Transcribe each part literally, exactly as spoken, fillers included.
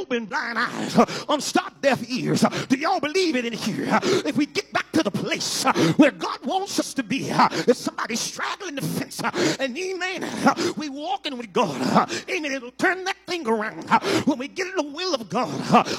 open blind eyes, unstop deaf ears. Do y'all believe it in here? If we get back to the place where God wants us to be, if somebody's straddling the fence, and amen, we walking with God, amen, it'll turn that thing around. When we get in the will of God,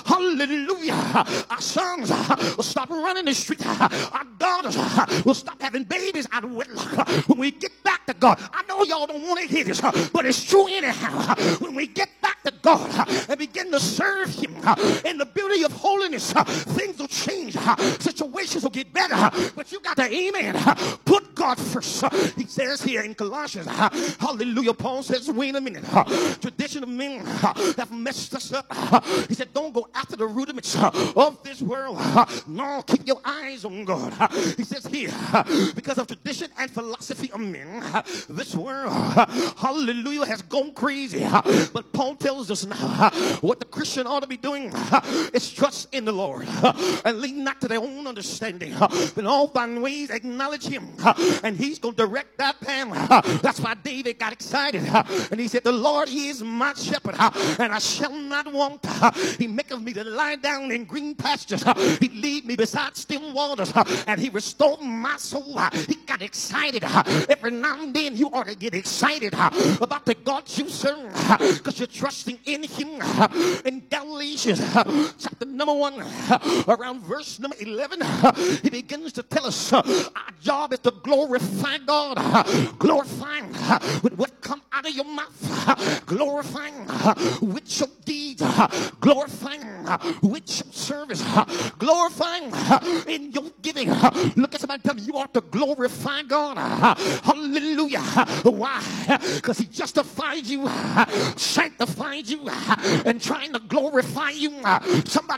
hallelujah, our sons will stop running the street. Our daughters will stop having babies out of wedlock. When we get back to God, I know y'all don't want to hear this, but it's true anyhow. When we get back to God and begin to serve Him in the beauty of holiness, things will change. Situations will get better. But you got to, amen, put God first. He says here in Colossians, hallelujah, Paul says, wait a minute. Tradition of men have messed us up. He said, don't go after the rudiments of this world. No, keep your eyes on God. He says here, because of tradition and philosophy of men, this world, hallelujah, has gone crazy. But Paul tells us now what the Christian ought to be doing is trust in the Lord and lean not to their own understanding. In all thine ways acknowledge Him, and He's going to direct that path. That's why David got excited, and he said, the Lord, He is my shepherd, and I shall not want. He maketh me to lie down in green pastures. He lead me beside still waters, and He restored my soul. He got excited. Every now and then you ought to get excited about the God you serve, because you're trusting in Him. In Galatians chapter number one, around verse number eleven, he begins to tell us our job is to glorify God. Glorifying with what come out of your mouth, glorifying with your deeds, glorifying with your service, glorifying in your giving. Look at somebody, tell me, you ought to glorify God. Hallelujah. Why? Because He justified you, sanctified you, and trying to glorify you. Somebody